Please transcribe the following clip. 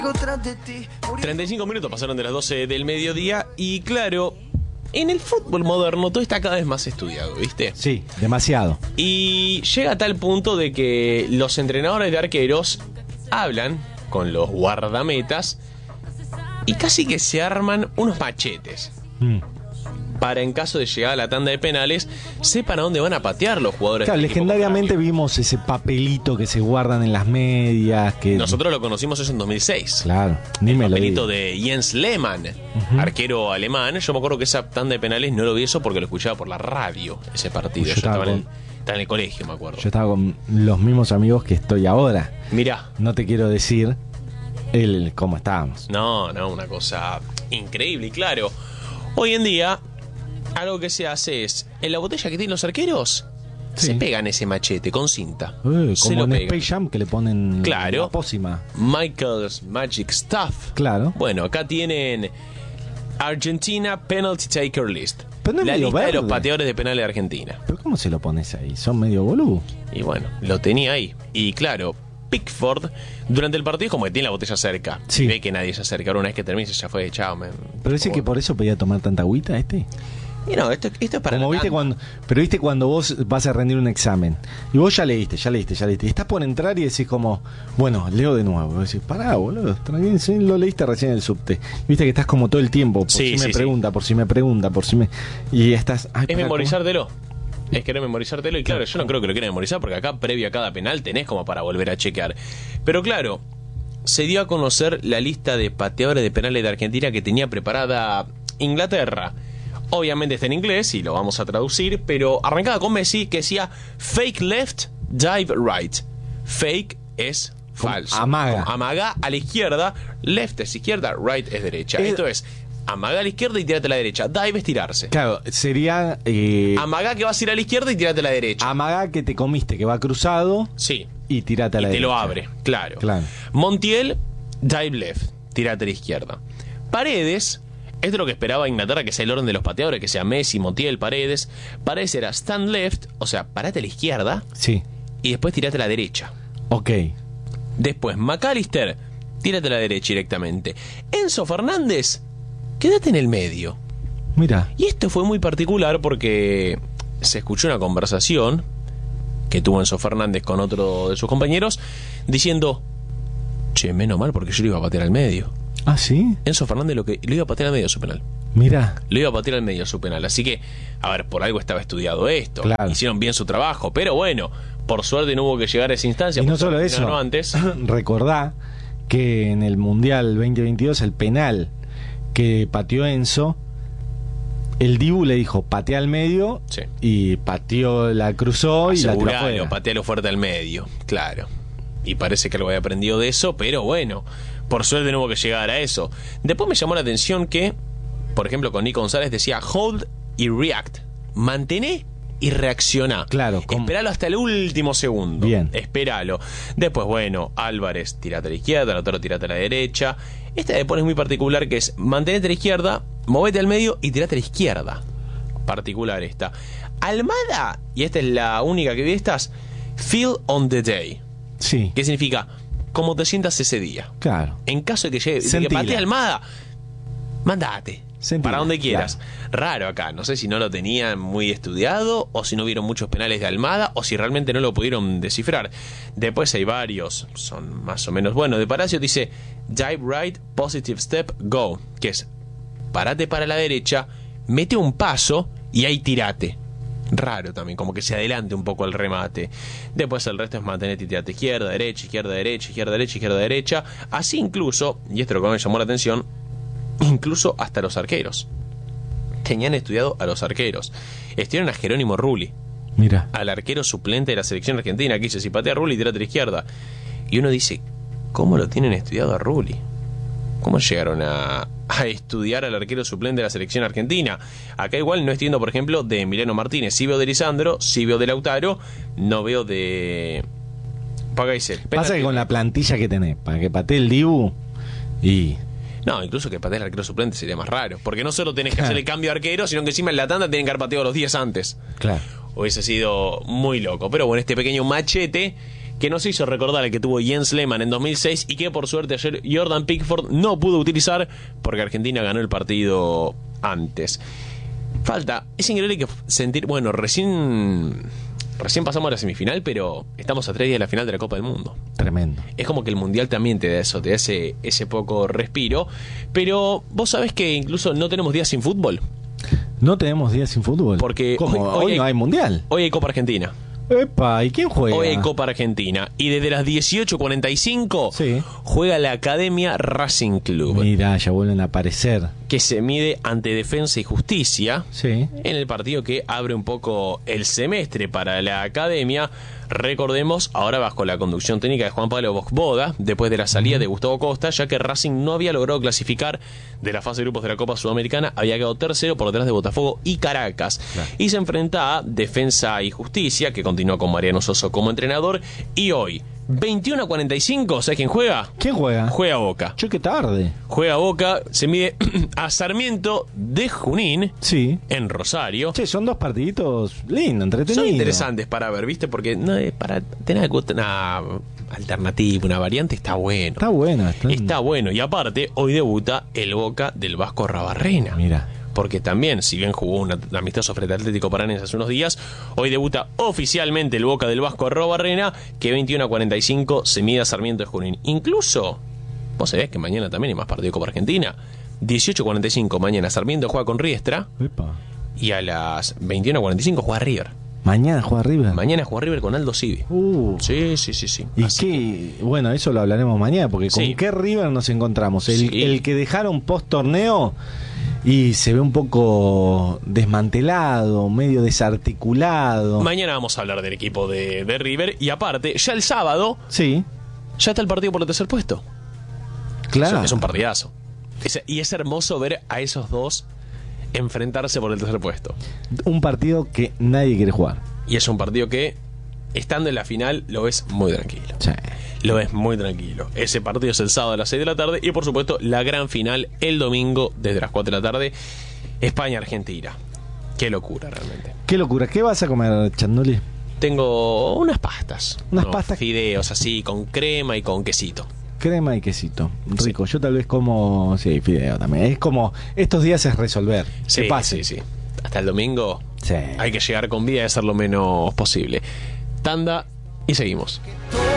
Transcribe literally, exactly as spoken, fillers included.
treinta y cinco minutos pasaron de las doce del mediodía y claro, en el fútbol moderno todo está cada vez más estudiado, ¿viste? Sí, demasiado. Y llega a tal punto de que los entrenadores de arqueros hablan con los guardametas y casi que se arman unos machetes. Mm. Para en caso de llegar a la tanda de penales, sepan a dónde van a patear los jugadores. Claro, legendariamente vimos ese papelito que se guardan en las medias. Que... Nosotros lo conocimos eso en dos mil seis. Claro, ni el me papelito lo digo. de Jens Lehmann, uh-huh. arquero alemán. Yo me acuerdo que esa tanda de penales no lo vi eso porque lo escuchaba por la radio, ese partido. Yo, Yo estaba, estaba, con... en, estaba en el colegio, me acuerdo. Yo estaba con los mismos amigos que estoy ahora. Mirá. No te quiero decir el cómo estábamos. No, no, una cosa increíble. Y claro, hoy en día... algo que se hace es, en la botella que tienen los arqueros, sí. se pegan ese machete con cinta. Uy, se como lo en pegan. Space Jam que le ponen claro. la pócima. Michael's Magic Stuff. Claro. Bueno, acá tienen Argentina Penalty Taker List. Pero no es la medio lista verde. de los pateadores de penales de Argentina. ¿Pero cómo se lo pones ahí? Son medio boludo. Y bueno, lo tenía ahí. Y claro, Pickford, durante el partido es como que tiene la botella cerca. Sí. Ve que nadie se acerca. Una vez que termine ya fue, chao, man. Pero dice que por eso podía tomar tanta agüita este. Y no, esto, esto es para Como viste cuando, pero viste cuando vos vas a rendir un examen y vos ya leíste, ya leíste, ya leíste y estás por entrar y decís como, bueno, leo de nuevo. Y vos decís, pará, boludo, sí, lo leíste recién en el subte. Viste que estás como todo el tiempo, por sí, si sí, me sí. pregunta, por si me pregunta, por si me... Y estás... Ay, es pará, memorizártelo. ¿cómo? Es querer memorizártelo y claro, yo no creo que lo quieran memorizar porque acá previo a cada penal tenés como para volver a chequear. Pero claro, se dio a conocer la lista de pateadores de penales de Argentina que tenía preparada Inglaterra. Obviamente está en inglés y lo vamos a traducir, pero arrancaba con Messi que decía fake left, dive right. Fake es falso. Amaga. Amaga a la izquierda, left es izquierda, right es derecha. Es... Esto es, amaga a la izquierda y tírate a la derecha. Dive es tirarse. Claro, sería... Eh... Amaga que vas a ir a la izquierda y tírate a la derecha. Amaga que te comiste, que va cruzado. Sí. Y tirate a la y derecha. Y te lo abre, claro. claro. Montiel, dive left, tírate a la izquierda. Paredes... Esto es lo que esperaba Inglaterra, que sea el orden de los pateadores, que sea Messi, Montiel, Paredes. Paredes era stand left, o sea, parate a la izquierda. Sí. Y después tirate a la derecha. Ok. Después, McAllister, tírate a la derecha directamente. Enzo Fernández, quédate en el medio. Mira. Y esto fue muy particular porque se escuchó una conversación que tuvo Enzo Fernández con otro de sus compañeros, diciendo, che, menos mal porque yo lo iba a patear al medio. ¿Ah, sí? Enzo Fernández lo que lo iba a patear al medio su penal. Mira. Lo iba a patear al medio su penal. Así que, a ver, por algo estaba estudiado esto. Claro. Hicieron bien su trabajo. Pero bueno, por suerte no hubo que llegar a esa instancia. Y no solo eso. No antes. Recordá que en el Mundial veinte veintidós el penal que pateó Enzo, el Dibu le dijo patea al medio, sí. y pateó, la cruzó y la tiró afuera. Patealo fuerte al medio, claro. Y parece que algo había aprendido de eso, pero bueno, por suerte no hubo que llegar a eso. Después me llamó la atención que, por ejemplo, con Nico González decía hold y react. Mantené y reaccioná. Claro. ¿Cómo? Esperalo hasta el último segundo. Bien. Esperalo. Después, bueno, Álvarez, tirate a la izquierda, Lautaro, tirate a la derecha. Esta de es muy particular, que es mantenete a la izquierda, movete al medio y tirate a la izquierda. Particular esta. Almada, y esta es la única que vi estas, feel on the day. Sí. ¿Qué significa? Cómo te sientas ese día. Claro. En caso de que llegue, de que patee Almada, mandate. Sentila, para donde quieras. Claro. Raro acá. No sé si no lo tenían muy estudiado, o si no vieron muchos penales de Almada, o si realmente no lo pudieron descifrar. Después hay varios, son más o menos buenos. De Palacio dice dive right, positive step, go. Que es, parate para la derecha, mete un paso y ahí tirate. Raro también, como que se adelante un poco el remate. Después el resto es mantenerte y tirate izquierda, derecha, izquierda, derecha, izquierda, derecha, izquierda, derecha. Así incluso, y esto es lo que me llamó la atención, incluso hasta los arqueros. Tenían estudiado a los arqueros. Estudiaron a Jerónimo Rulli. Mira. Al arquero suplente de la selección argentina, que dice, si patea a Rulli, tirate a la izquierda. Y uno dice, ¿cómo lo tienen estudiado a Rulli? ¿Cómo llegaron a, a estudiar al arquero suplente de la selección argentina? Acá igual no estoy viendo, por ejemplo, de Emiliano Martínez. Sí veo de Lisandro, sí veo de Lautaro, no veo de... Pasa que con la plantilla que tenés, para que patee el Dibu y... No, incluso que patee el arquero suplente sería más raro. Porque no solo tenés que hacer el cambio de arquero, sino que encima en la tanda tienen que haber pateado los días antes. Claro. Hubiese sido muy loco. Pero bueno, este pequeño machete que nos hizo recordar el que tuvo Jens Lehmann en dos mil seis y que por suerte ayer Jordan Pickford no pudo utilizar porque Argentina ganó el partido antes. Falta, es increíble que sentir, bueno, recién recién pasamos a la semifinal, pero estamos a tres días de la final de la Copa del Mundo. Tremendo. Es como que el Mundial también te da eso, te da ese, ese poco respiro. Pero vos sabés que incluso no tenemos días sin fútbol. No tenemos días sin fútbol. Porque ¿Cómo? hoy, hoy, hoy hay, no hay Mundial. Hoy hay Copa Argentina. Epa, ¿y quién juega? Hoy hay Copa Argentina. Y desde las dieciocho cuarenta y cinco sí. juega la Academia Racing Club. Mira, ya vuelven a aparecer. Que se mide ante Defensa y Justicia. Sí. En el partido que abre un poco el semestre para la Academia. Recordemos, ahora bajo la conducción técnica de Juan Pablo Bosboda, después de la salida de Gustavo Costa, ya que Racing no había logrado clasificar de la fase de grupos de la Copa Sudamericana, había quedado tercero por detrás de Botafogo y Caracas. Claro. Y se enfrenta a Defensa y Justicia, que continúa con Mariano Soso como entrenador. Y hoy, veintiuno a cuarenta y cinco, ¿sabes quién juega? ¿Quién juega? Juega Boca. Che, qué tarde. Juega Boca, se mide a Sarmiento de Junín, sí, en Rosario. Che, son dos partiditos lindos, entretenidos. Son interesantes para ver, ¿viste? Porque no, para tener una alternativa, una variante, está bueno. Está bueno. Está, está bueno. Y aparte, hoy debuta el Boca del Vasco Rabarrena. Mira. Porque también, si bien jugó un amistoso frente al Atlético Paranaense hace unos días, hoy debuta oficialmente el Boca del Vasco Rabarrena, que veintiuno a cuarenta y cinco se mide a Sarmiento de Junín. Incluso, vos sabés que mañana también hay más partido de Copa Argentina. dieciocho a cuarenta y cinco mañana Sarmiento juega con Riestra. Epa. Y a las veintiuno a cuarenta y cinco juega River. Mañana juega River. Mañana juega River con Aldo Civi. Uh. Sí, sí, sí, sí. Y qué, que... bueno, eso lo hablaremos mañana, porque con sí. qué River nos encontramos. El, sí. el que dejaron post torneo y se ve un poco desmantelado, medio desarticulado. Mañana vamos a hablar del equipo de, de River. Y aparte, ya el sábado, sí, ya está el partido por el tercer puesto. Claro. Es, es un partidazo. Es, y es hermoso ver a esos dos enfrentarse por el tercer puesto. Un partido que nadie quiere jugar. Y es un partido que, estando en la final, lo ves muy tranquilo. Sí. Lo ves muy tranquilo. Ese partido es el sábado a las seis de la tarde. Y por supuesto, la gran final el domingo desde las cuatro de la tarde. España-Argentina. Qué locura realmente. Qué locura. ¿Qué vas a comer, Chanduli? Tengo unas pastas. Unas no, pastas. Fideos así, con crema y con quesito. Crema y quesito. Rico. Sí. Yo tal vez como... Sí, fideo también. Es como... Estos días es resolver. Sí, que pase. sí, sí. Hasta el domingo sí. hay que llegar con vida y hacer lo menos posible. Tanda y seguimos.